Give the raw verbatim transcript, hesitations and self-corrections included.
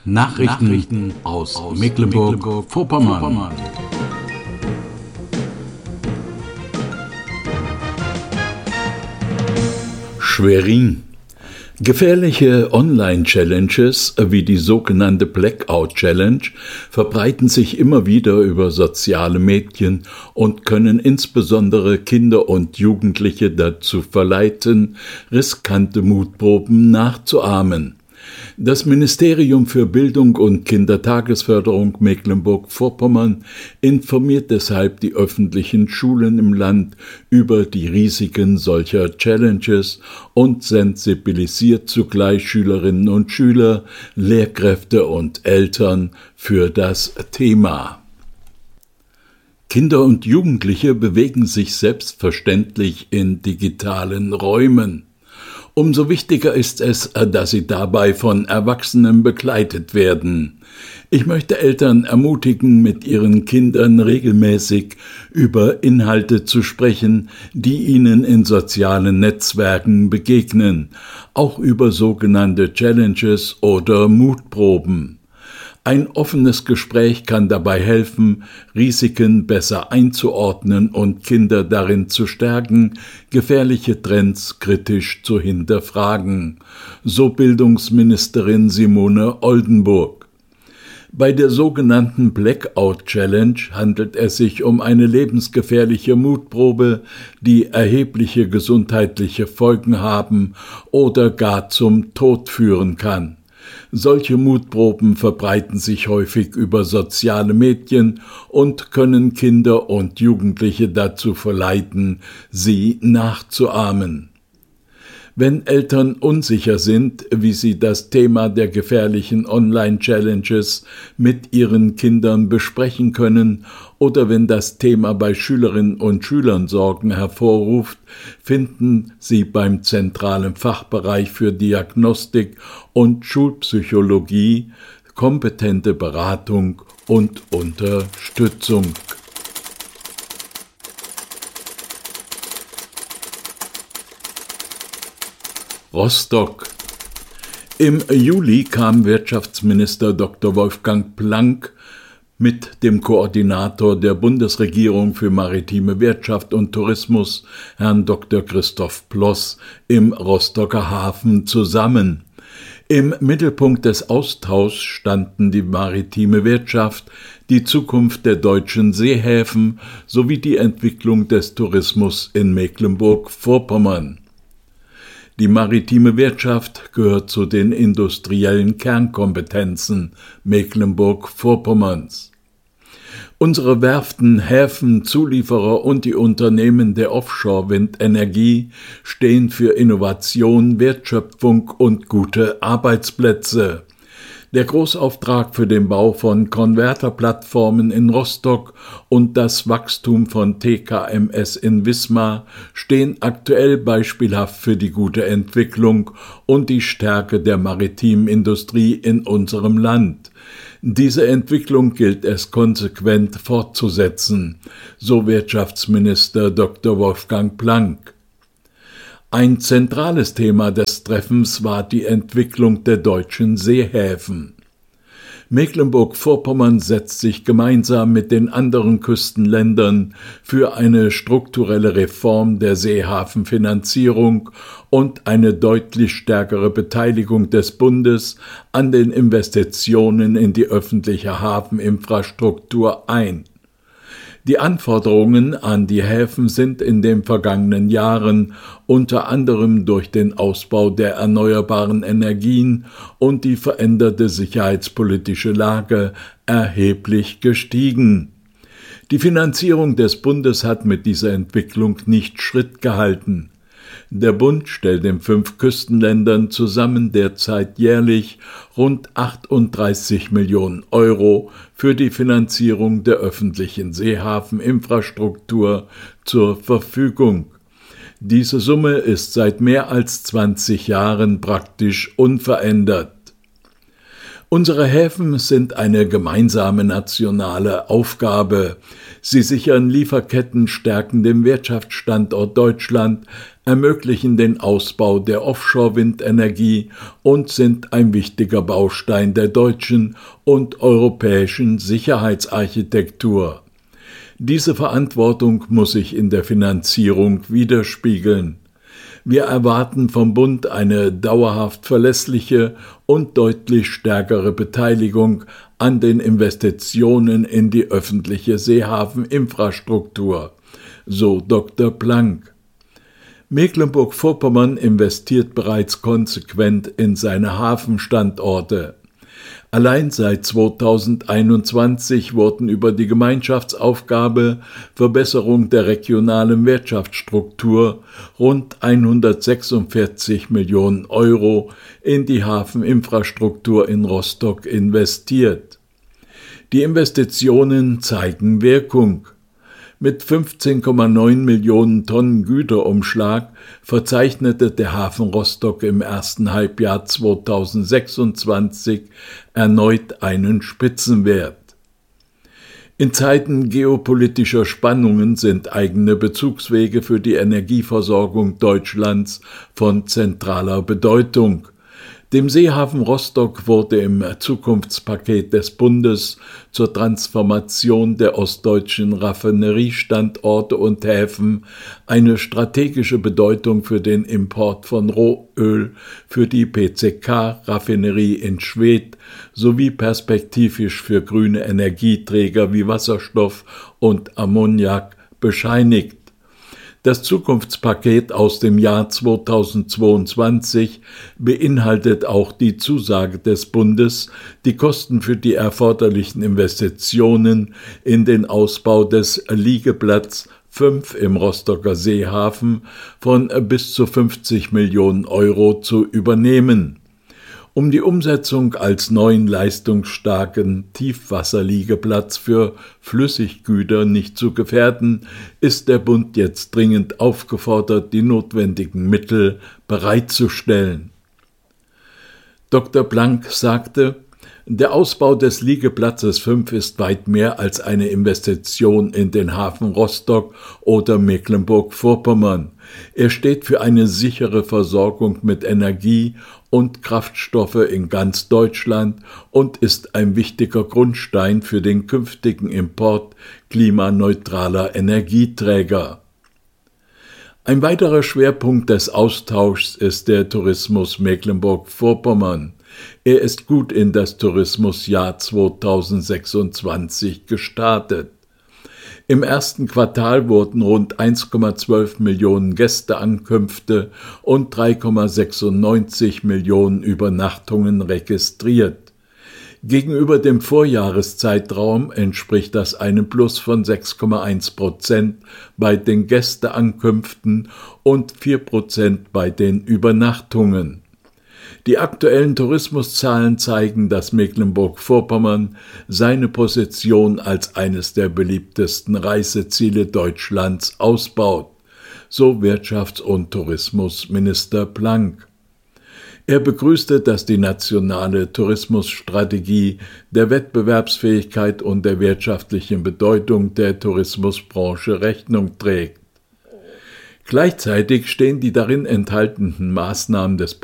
Nachrichten, Nachrichten aus, aus Mecklenburg-Vorpommern. Mecklenburg Schwerin. Gefährliche Online-Challenges wie die sogenannte Blackout-Challenge verbreiten sich immer wieder über soziale Medien und können insbesondere Kinder und Jugendliche dazu verleiten, riskante Mutproben nachzuahmen. Das Ministerium für Bildung und Kindertagesförderung Mecklenburg-Vorpommern informiert deshalb die öffentlichen Schulen im Land über die Risiken solcher Challenges und sensibilisiert zugleich Schülerinnen und Schüler, Lehrkräfte und Eltern für das Thema. Kinder und Jugendliche bewegen sich selbstverständlich in digitalen Räumen. Umso wichtiger ist es, dass sie dabei von Erwachsenen begleitet werden. Ich möchte Eltern ermutigen, mit ihren Kindern regelmäßig über Inhalte zu sprechen, die ihnen in sozialen Netzwerken begegnen, auch über sogenannte Challenges oder Mutproben. Ein offenes Gespräch kann dabei helfen, Risiken besser einzuordnen und Kinder darin zu stärken, gefährliche Trends kritisch zu hinterfragen, so Bildungsministerin Simone Oldenburg. Bei der sogenannten Blackout Challenge handelt es sich um eine lebensgefährliche Mutprobe, die erhebliche gesundheitliche Folgen haben oder gar zum Tod führen kann. Solche Mutproben verbreiten sich häufig über soziale Medien und können Kinder und Jugendliche dazu verleiten, sie nachzuahmen. Wenn Eltern unsicher sind, wie sie das Thema der gefährlichen Online-Challenges mit ihren Kindern besprechen können oder wenn das Thema bei Schülerinnen und Schülern Sorgen hervorruft, finden Sie beim zentralen Fachbereich für Diagnostik und Schulpsychologie kompetente Beratung und Unterstützung. Rostock. Im Juli kam Wirtschaftsminister Doktor Wolfgang Planck mit dem Koordinator der Bundesregierung für maritime Wirtschaft und Tourismus, Herrn Doktor Christoph Ploss, im Rostocker Hafen zusammen. Im Mittelpunkt des Austauschs standen die maritime Wirtschaft, die Zukunft der deutschen Seehäfen sowie die Entwicklung des Tourismus in Mecklenburg-Vorpommern. Die maritime Wirtschaft gehört zu den industriellen Kernkompetenzen Mecklenburg-Vorpommerns. Unsere Werften, Häfen, Zulieferer und die Unternehmen der Offshore-Windenergie stehen für Innovation, Wertschöpfung und gute Arbeitsplätze. Der Großauftrag für den Bau von Konverterplattformen in Rostock und das Wachstum von T K M S in Wismar stehen aktuell beispielhaft für die gute Entwicklung und die Stärke der maritimen Industrie in unserem Land. Diese Entwicklung gilt es konsequent fortzusetzen, so Wirtschaftsminister Doktor Wolfgang Planck. Ein zentrales Thema des Treffens war die Entwicklung der deutschen Seehäfen. Mecklenburg-Vorpommern setzt sich gemeinsam mit den anderen Küstenländern für eine strukturelle Reform der Seehafenfinanzierung und eine deutlich stärkere Beteiligung des Bundes an den Investitionen in die öffentliche Hafeninfrastruktur ein. Die Anforderungen an die Häfen sind in den vergangenen Jahren unter anderem durch den Ausbau der erneuerbaren Energien und die veränderte sicherheitspolitische Lage erheblich gestiegen. Die Finanzierung des Bundes hat mit dieser Entwicklung nicht Schritt gehalten. Der Bund stellt in fünf Küstenländern zusammen derzeit jährlich rund achtunddreißig Millionen Euro für die Finanzierung der öffentlichen Seehafeninfrastruktur zur Verfügung. Diese Summe ist seit mehr als zwanzig Jahren praktisch unverändert. Unsere Häfen sind eine gemeinsame nationale Aufgabe. Sie sichern Lieferketten, stärken den Wirtschaftsstandort Deutschland, ermöglichen den Ausbau der Offshore-Windenergie und sind ein wichtiger Baustein der deutschen und europäischen Sicherheitsarchitektur. Diese Verantwortung muss sich in der Finanzierung widerspiegeln. Wir erwarten vom Bund eine dauerhaft verlässliche und deutlich stärkere Beteiligung an den Investitionen in die öffentliche Seehafeninfrastruktur, so Doktor Planck. Mecklenburg-Vorpommern investiert bereits konsequent in seine Hafenstandorte. Allein seit zweitausendeinundzwanzig wurden über die Gemeinschaftsaufgabe Verbesserung der regionalen Wirtschaftsstruktur rund hundertsechsundvierzig Millionen Euro in die Hafeninfrastruktur in Rostock investiert. Die Investitionen zeigen Wirkung. Mit fünfzehn Komma neun Millionen Tonnen Güterumschlag verzeichnete der Hafen Rostock im ersten Halbjahr zweitausendsechsundzwanzig erneut einen Spitzenwert. In Zeiten geopolitischer Spannungen sind eigene Bezugswege für die Energieversorgung Deutschlands von zentraler Bedeutung. Dem Seehafen Rostock wurde im Zukunftspaket des Bundes zur Transformation der ostdeutschen Raffineriestandorte und Häfen eine strategische Bedeutung für den Import von Rohöl für die P C K-Raffinerie in Schwedt sowie perspektivisch für grüne Energieträger wie Wasserstoff und Ammoniak bescheinigt. Das Zukunftspaket aus dem Jahr zweitausendzweiundzwanzig beinhaltet auch die Zusage des Bundes, die Kosten für die erforderlichen Investitionen in den Ausbau des Liegeplatz fünf im Rostocker Seehafen von bis zu fünfzig Millionen Euro zu übernehmen. Um die Umsetzung als neuen leistungsstarken Tiefwasserliegeplatz für Flüssiggüter nicht zu gefährden, ist der Bund jetzt dringend aufgefordert, die notwendigen Mittel bereitzustellen. Doktor Planck sagte, der Ausbau des Liegeplatzes fünf ist weit mehr als eine Investition in den Hafen Rostock oder Mecklenburg-Vorpommern. Er steht für eine sichere Versorgung mit Energie und Kraftstoffe in ganz Deutschland und ist ein wichtiger Grundstein für den künftigen Import klimaneutraler Energieträger. Ein weiterer Schwerpunkt des Austauschs ist der Tourismus Mecklenburg-Vorpommern. Er ist gut in das Tourismusjahr zweitausendsechsundzwanzig gestartet. Im ersten Quartal wurden rund eins Komma zwölf Millionen Gästeankünfte und drei Komma sechsundneunzig Millionen Übernachtungen registriert. Gegenüber dem Vorjahreszeitraum entspricht das einem Plus von sechs Komma eins Prozent bei den Gästeankünften und vier Prozent bei den Übernachtungen. Die aktuellen Tourismuszahlen zeigen, dass Mecklenburg-Vorpommern seine Position als eines der beliebtesten Reiseziele Deutschlands ausbaut, so Wirtschafts- und Tourismusminister Planck. Er begrüßte, dass die nationale Tourismusstrategie der Wettbewerbsfähigkeit und der wirtschaftlichen Bedeutung der Tourismusbranche Rechnung trägt. Gleichzeitig stehen die darin enthaltenen Maßnahmen des